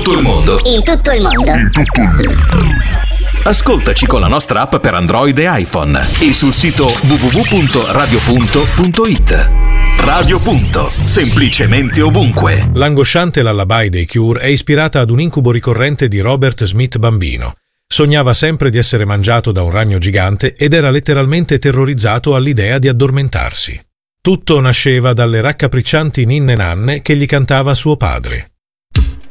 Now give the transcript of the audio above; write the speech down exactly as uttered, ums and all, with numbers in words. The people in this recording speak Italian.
tutto il mondo. In tutto il mondo. In tutto il mondo. Ascoltaci con la nostra app per Android e iPhone e sul sito w w w punto radio punto punto i t. Radio Punto, semplicemente ovunque. L'angosciante lullaby dei Cure è ispirata ad un incubo ricorrente di Robert Smith bambino. Sognava sempre di essere mangiato da un ragno gigante ed era letteralmente terrorizzato all'idea di addormentarsi. Tutto nasceva dalle raccapriccianti ninne nanne che gli cantava suo padre.